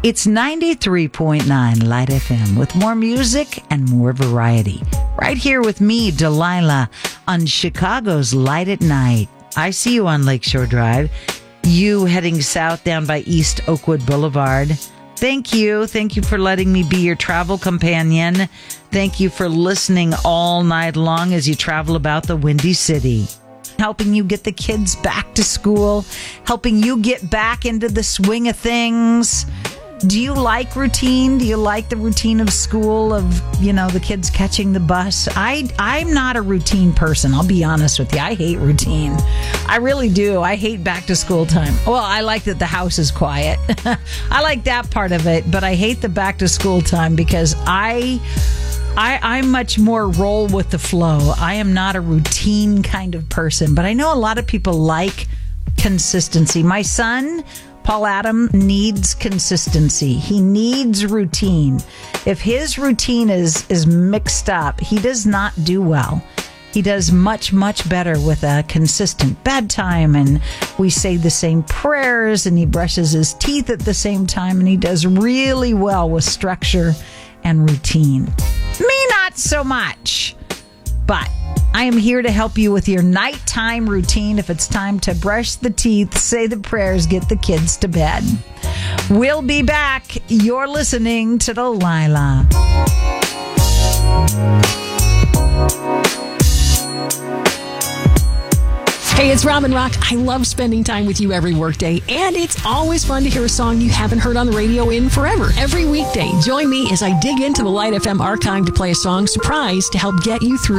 It's 93.9 Light FM with more music and more variety. Right here with me, Delilah, on Chicago's Light at Night. I see you on Lakeshore Drive. You heading south down by East Oakwood Boulevard. Thank you. Thank you for letting me be your travel companion. Thank you for listening all night long as you travel about the Windy City. Helping you get the kids back to school. Helping you get back into the swing of things. Do you like routine? Do you like the routine of school, of, the kids catching the bus? I'm not a routine person. I'll be honest with you. I hate routine. I really do. I hate back to school time. Well, I like that the house is quiet. I like that part of it, but I hate the back to school time because I much more roll with the flow. I am not a routine kind of person, but I know a lot of people like consistency. My son, Paul Adam, needs consistency. He needs routine. If his routine is mixed up, he does not do well. He does much, much better with a consistent bedtime, and we say the same prayers, and he brushes his teeth at the same time, and he does really well with structure and routine. Me, not so much. But I am here to help you with your nighttime routine. If it's time to brush the teeth, say the prayers, get the kids to bed. We'll be back. You're listening to Delilah. Hey, it's Robin Rock. I love spending time with you every workday, and it's always fun to hear a song you haven't heard on the radio in forever. Every weekday, join me as I dig into the Light FM archive to play a song surprise to help get you through